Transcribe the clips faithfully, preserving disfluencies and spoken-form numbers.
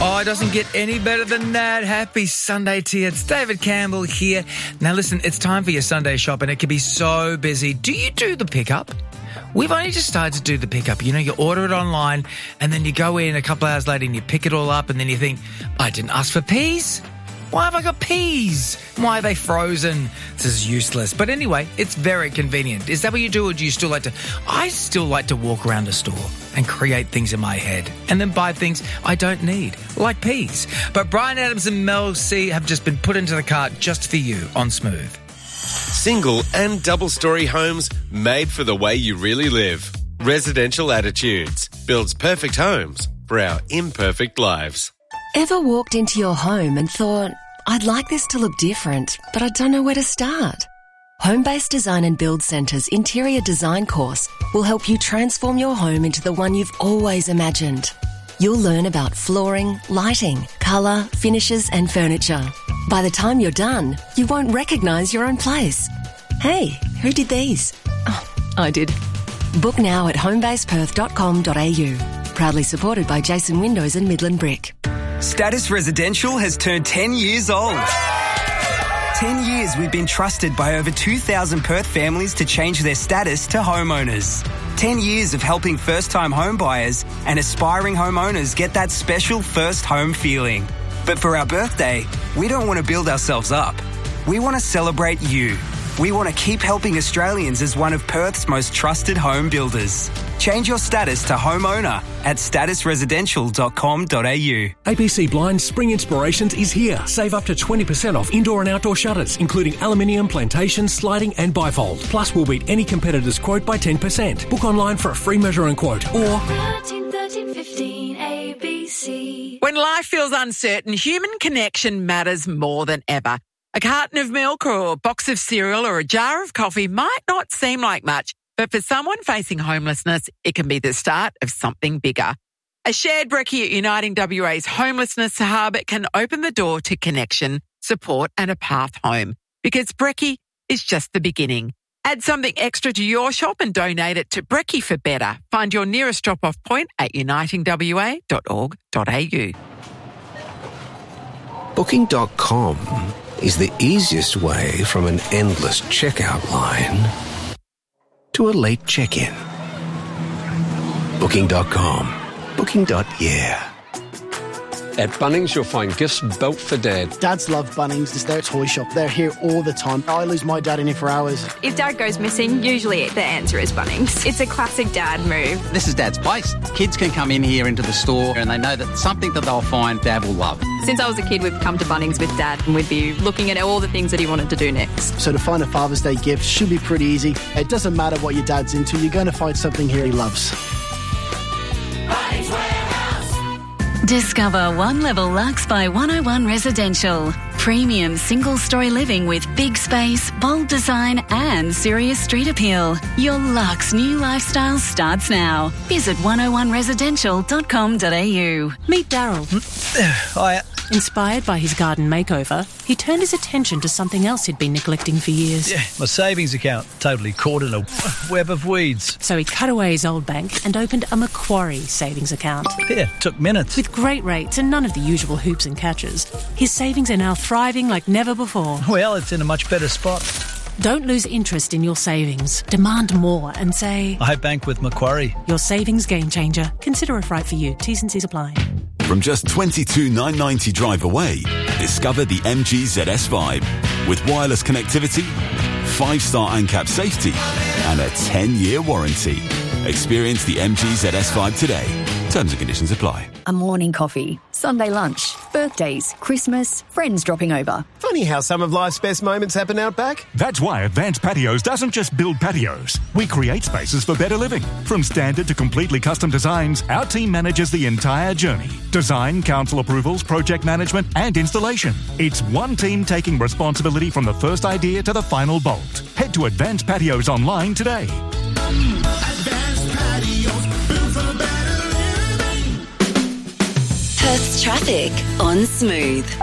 Oh, it doesn't get any better than that. Happy Sunday to you. It's David Campbell here. Now listen, it's time for your Sunday shop and it can be so busy. Do you do the pickup? We've only just started to do the pickup. You know, you order it online and then you go in a couple hours later and you pick it all up and then you think, I didn't ask for peas. Why have I got peas? Why are they frozen? This is useless. But anyway, it's very convenient. Is that what you do, or do you still like to... I still like to walk around a store and create things in my head and then buy things I don't need, like peas. But Brian Adams and Mel C have just been put into the cart just for you on Smooth. Single and double-storey homes made for the way you really live. Residential Attitudes builds perfect homes for our imperfect lives. Ever walked into your home and thought, I'd like this to look different, but I don't know where to start? Home-Based Design and Build Centre's interior design course will help you transform your home into the one you've always imagined. You'll learn about flooring, lighting, colour, finishes and furniture. By the time you're done, you won't recognise your own place. Hey, who did these? Oh, I did. Book now at homebase perth dot com dot a u. Proudly supported by Jason Windows and Midland Brick. Status Residential has turned ten years old. ten years we've been trusted by over two thousand Perth families to change their status to homeowners. ten years of helping first-time home buyers and aspiring homeowners get that special first home feeling. But for our birthday, we don't want to build ourselves up. We want to celebrate you. We want to keep helping Australians as one of Perth's most trusted home builders. Change your status to homeowner at status residential dot com dot a u. A B C Blinds Spring Inspirations is here. Save up to twenty percent off indoor and outdoor shutters, including aluminium, plantation, sliding and bifold. Plus, we'll beat any competitor's quote by ten percent. Book online for a free measure and quote or... thirteen, thirteen, fifteen, A B C. When life feels uncertain, human connection matters more than ever. A carton of milk or a box of cereal or a jar of coffee might not seem like much, but for someone facing homelessness, it can be the start of something bigger. A shared brekkie at Uniting W A's Homelessness Hub can open the door to connection, support and a path home. Because brekkie is just the beginning. Add something extra to your shop and donate it to Brekkie for Better. Find your nearest drop-off point at uniting w a dot org dot a u. Booking dot com is the easiest way from an endless checkout line to a late check-in. Booking dot com. Booking. Yeah. At Bunnings, you'll find gifts built for Dad. Dads love Bunnings. It's their toy shop. They're here all the time. I lose my dad in here for hours. If Dad goes missing, usually the answer is Bunnings. It's a classic Dad move. This is Dad's place. Kids can come in here into the store and they know that something that they'll find Dad will love. Since I was a kid, we've come to Bunnings with Dad and we'd be looking at all the things that he wanted to do next. So to find a Father's Day gift should be pretty easy. It doesn't matter what your dad's into, you're going to find something here he loves. Bunnings Warehouse. Discover One Level Luxe by one oh one Residential. Premium single-storey living with big space, bold design and serious street appeal. Your luxe new lifestyle starts now. Visit one oh one residential dot com dot a u. Meet Daryl. Hiya. Inspired by his garden makeover, he turned his attention to something else he'd been neglecting for years. Yeah, my savings account, totally caught in a web of weeds. So he cut away his old bank and opened a Macquarie savings account. Yeah, took minutes. With great rates and none of the usual hoops and catches, his savings are now thriving like never before. Well, it's in a much better spot. Don't lose interest in your savings. Demand more and say... I bank with Macquarie. Your savings game changer. Consider if right for you. T's and C's apply. From just twenty-two thousand nine hundred ninety drive away, discover the M G Z S Vibe. With wireless connectivity, five-star ANCAP safety, and a ten-year warranty. Experience the M G Z S Vibe today. Terms and conditions apply. A morning coffee, Sunday lunch, birthdays, Christmas, friends dropping over. Funny how some of life's best moments happen out back. That's why Advanced Patios doesn't just build patios. We create spaces for better living. From standard to completely custom designs, our team manages the entire journey. Design, council approvals, project management and installation. It's one team taking responsibility from the first idea to the final bolt. Head to Advanced Patios online today. Advanced Patios, built for better living. Perth's traffic on Smooth.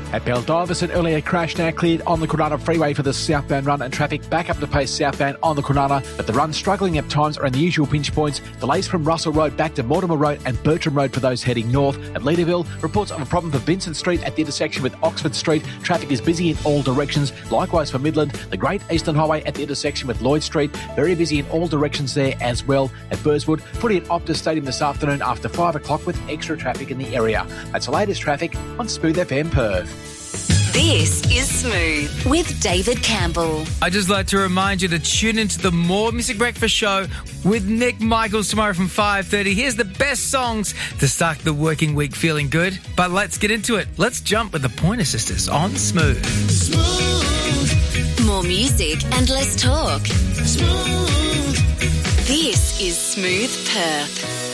At Baldivis, an earlier crash now cleared on the Kwinana Freeway for the southbound run and traffic back up to pace southbound on the Kwinana, but the run struggling at times around the usual pinch points. Delays from Russell Road back to Mortimer Road and Bertram Road for those heading north. At Leaderville, reports of a problem for Vincent Street at the intersection with Oxford Street. Traffic is busy in all directions. Likewise for Midland, the Great Eastern Highway at the intersection with Lloyd Street. Very busy in all directions there as well. At Burswood, footy at Optus Stadium this afternoon after five o'clock with extra traffic in the area. That's the latest traffic on Smooth F M Perth. This is Smooth with David Campbell. I'd just like to remind you to tune into the More Music Breakfast show with Nick Michaels tomorrow from five thirty. Here's the best songs to start the working week feeling good. But let's get into it. Let's jump with the Pointer Sisters on Smooth. Smooth. More music and less talk. Smooth. This is Smooth Perth.